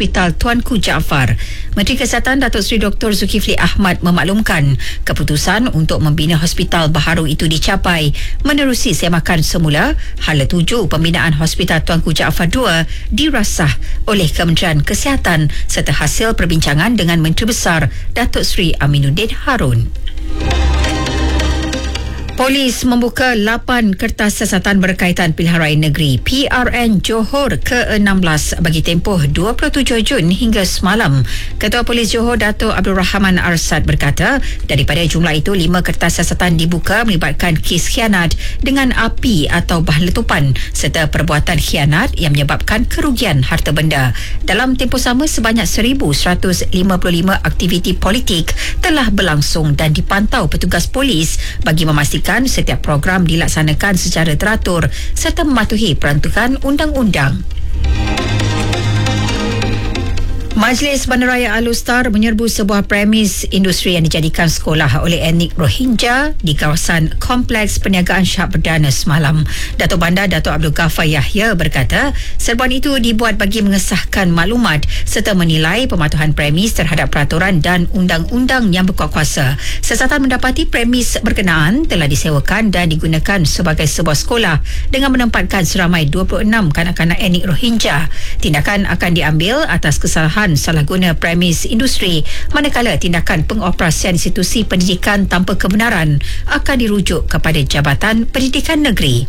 Hospital Tuanku Jaafar. Menteri Kesihatan Datuk Seri Dr. Zulkifli Ahmad memaklumkan keputusan untuk membina hospital baharu itu dicapai menerusi semakan semula hala tuju pembinaan Hospital Tuanku Jaafar II dirasah oleh Kementerian Kesihatan serta hasil perbincangan dengan Menteri Besar Datuk Seri Aminuddin Harun. Polis membuka 8 kertas siasatan berkaitan pilihan raya negeri PRN Johor ke-16 bagi tempoh 27 Jun hingga semalam. Ketua Polis Johor Dato' Abdul Rahman Arsad berkata, daripada jumlah itu 5 kertas siasatan dibuka melibatkan kes khianat dengan api atau bahan letupan serta perbuatan khianat yang menyebabkan kerugian harta benda. Dalam tempoh sama, sebanyak 1,155 aktiviti politik telah berlangsung dan dipantau petugas polis bagi memastikan setiap program dilaksanakan secara teratur serta mematuhi peruntukan undang-undang. Majlis Bandaraya Al-Ustar menyerbu sebuah premis industri yang dijadikan sekolah oleh etnik Rohingya di kawasan Kompleks Perniagaan Shah Perdana semalam. Datuk Bandar Datuk Abdul Ghaffar Yahya berkata, serbuan itu dibuat bagi mengesahkan maklumat serta menilai pematuhan premis terhadap peraturan dan undang-undang yang berkuat kuasa. Siasatan mendapati premis berkenaan telah disewakan dan digunakan sebagai sebuah sekolah dengan menempatkan seramai 26 kanak-kanak etnik Rohingya. Tindakan akan diambil atas kesalahan salah guna premis industri, manakala tindakan pengoperasian institusi pendidikan tanpa kebenaran akan dirujuk kepada Jabatan Pendidikan Negeri.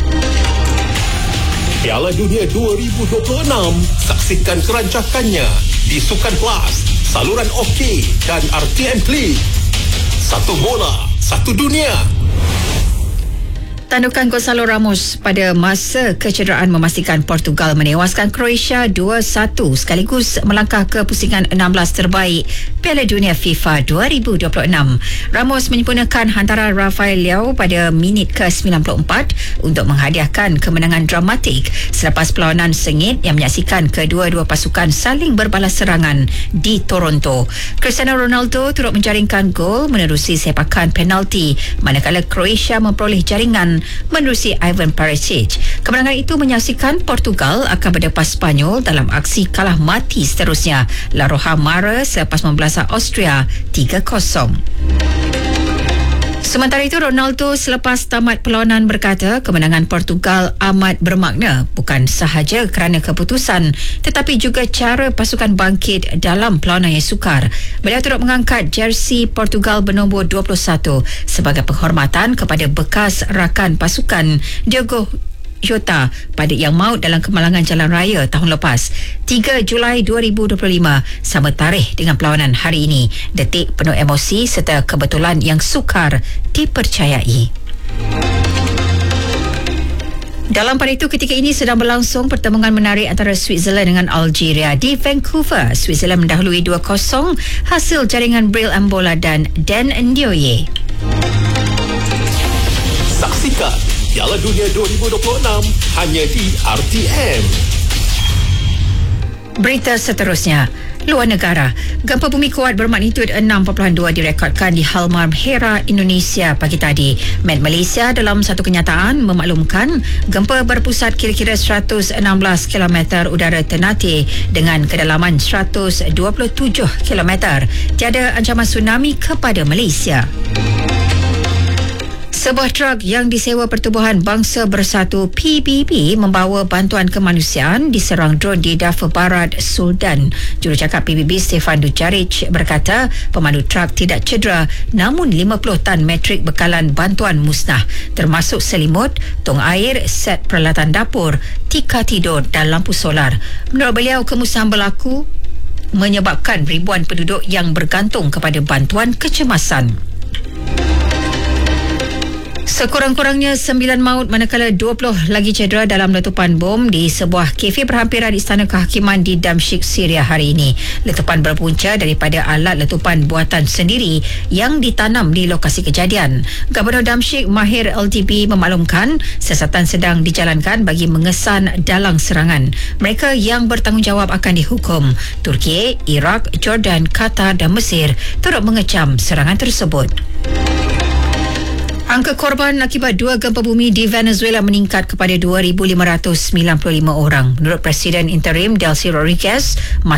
Piala Dunia 2026, saksikan kerancakannya di Sukan Plus, saluran OK dan RTM Klik. Satu bola, satu dunia. Tandukan Gonzalo Ramos pada masa kecederaan memastikan Portugal menewaskan Croatia 2-1 sekaligus melangkah ke pusingan 16 terbaik Piala Dunia FIFA 2026. Ramos menyempurnakan hantaran Rafael Leao pada minit ke-94 untuk menghadiahkan kemenangan dramatik selepas perlawanan sengit yang menyaksikan kedua-dua pasukan saling berbalas serangan di Toronto. Cristiano Ronaldo turut menjaringkan gol menerusi sepakan penalti manakala Croatia memperoleh jaringan menerusi Ivan Perisic. Kemenangan itu menyaksikan Portugal akan berdepas Spanyol dalam aksi kalah mati seterusnya. La Roja mara selepas membelasah Austria 3-0. Sementara itu, Ronaldo selepas tamat perlawanan berkata kemenangan Portugal amat bermakna bukan sahaja kerana keputusan tetapi juga cara pasukan bangkit dalam perlawanan yang sukar. Beliau turut mengangkat jersey Portugal bernombor 21 sebagai penghormatan kepada bekas rakan pasukan Diogo Jota pada yang maut dalam kemalangan jalan raya tahun lepas. 3 Julai 2025 sama tarikh dengan perlawanan hari ini. Detik penuh emosi serta kebetulan yang sukar dipercayai. Dalam pada itu, ketika ini sedang berlangsung pertemuan menarik antara Switzerland dengan Algeria di Vancouver. Switzerland mendahului 2-0 hasil jaringan Bril Ambola dan Dan Ndioye. Saksikan Piala Dunia 2026 hanya di RTM. Berita seterusnya. Luar negara, gempa bumi kuat bermagnitud 6.2 direkodkan di Halmahera Hera, Indonesia pagi tadi. Met Malaysia dalam satu kenyataan memaklumkan gempa berpusat kira-kira 116 km udara Ternate dengan kedalaman 127 km. Tiada ancaman tsunami kepada Malaysia. Sebuah truk yang disewa Pertubuhan Bangsa Bersatu PBB membawa bantuan kemanusiaan diserang drone di Darfur Barat, Sudan. Jurucakap PBB Stefan Dujarric berkata pemandu truk tidak cedera namun 50 tan metrik bekalan bantuan musnah termasuk selimut, tong air, set peralatan dapur, tika tidur dan lampu solar. Menurut beliau, kemusnahan berlaku menyebabkan ribuan penduduk yang bergantung kepada bantuan kecemasan. Sekurang-kurangnya 9 maut manakala 20 lagi cedera dalam letupan bom di sebuah kafe berhampiran Istana Kehakiman di Damsyik, Syria hari ini. Letupan berpunca daripada alat letupan buatan sendiri yang ditanam di lokasi kejadian. Gubernur Damsyik Mahir LTB memaklumkan siasatan sedang dijalankan bagi mengesan dalang serangan. Mereka yang bertanggungjawab akan dihukum. Turki, Iraq, Jordan, Qatar dan Mesir turut mengecam serangan tersebut. Angka korban akibat 2 gempa bumi di Venezuela meningkat kepada 2,595 orang. Menurut Presiden Interim Delcy Rodriguez,